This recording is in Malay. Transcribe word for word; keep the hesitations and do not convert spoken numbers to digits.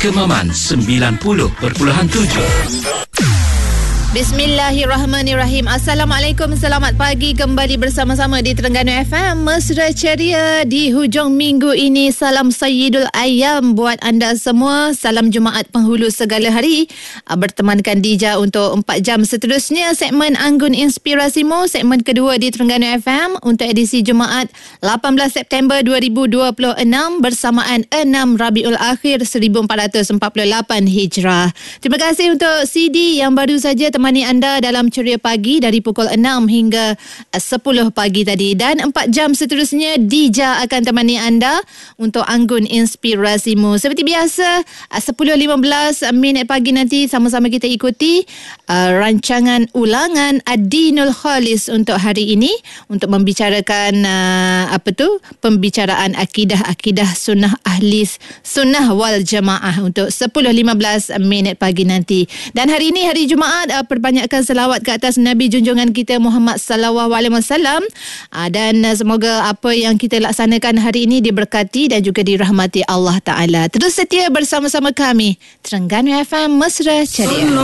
Kemaman sembilan puluh perpuluhan tujuh. Bismillahirrahmanirrahim. Assalamualaikum, selamat pagi, kembali bersama-sama di Terengganu F M. Mesra ceria di hujung minggu ini. Salam Sayyidul Ayyam buat anda semua. Salam Jumaat penghulu segala hari. Bertemankan Dija untuk empat jam seterusnya. Segmen Anggun Inspirasimu, segmen kedua di Terengganu F M untuk edisi Jumaat lapan belas September dua ribu dua puluh enam bersamaan enam Rabiul Akhir seribu empat ratus empat puluh lapan Hijrah. Terima kasih untuk C D yang baru saja temani anda dalam ceria pagi dari pukul enam hingga sepuluh pagi tadi, dan empat jam seterusnya Dija akan temani anda untuk Anggun Inspirasimu. Seperti biasa, sepuluh lima belas minit pagi nanti sama-sama kita ikuti uh, rancangan ulangan Adinul Khalis untuk hari ini untuk membicarakan uh, apa tu pembicaraan akidah-akidah sunnah ahli sunnah wal jamaah untuk sepuluh lima belas minit pagi nanti. Dan hari ini hari Jumaat, uh, perbanyakkan selawat ke atas Nabi junjungan kita Muhammad sallallahu alaihi wasallam, dan semoga apa yang kita laksanakan hari ini diberkati dan juga dirahmati Allah Taala. Terus setia bersama-sama kami Terengganu F M, mesra ceria.